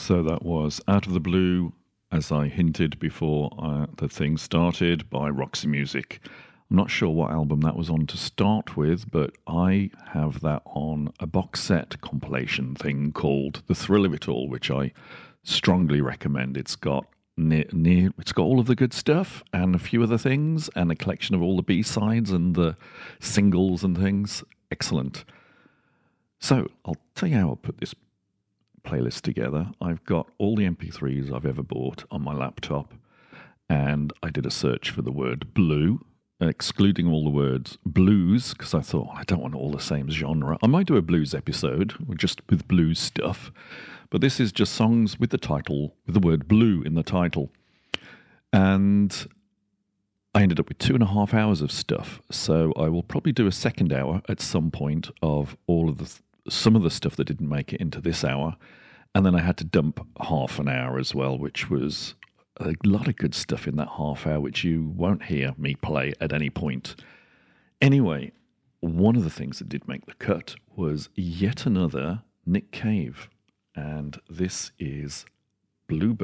So that was Out of the Blue, as I hinted before the thing started, by Roxy Music. I'm not sure what album that was on to start with, but I have that on a box set compilation thing called The Thrill of It All, which I strongly recommend. It's got it's got all of the good stuff and a few other things and a collection of all the B-sides and the singles and things. Excellent. So I'll tell you how I'll put this playlist together. I've got all the MP3s I've ever bought on my laptop, and I did a search for the word blue, excluding all the words blues, because I thought, I don't want all the same genre. I might do a blues episode just with blues stuff, but this is just songs with the title, with the word blue in the title. And I ended up with 2.5 hours of stuff, so I will probably do a second hour at some point of all of some of the stuff that didn't make it into this hour, and then I had to dump half an hour as well, which was a lot of good stuff in that half hour, which you won't hear me play at any point. Anyway, one of the things that did make the cut was yet another Nick Cave, and this is Bluebird.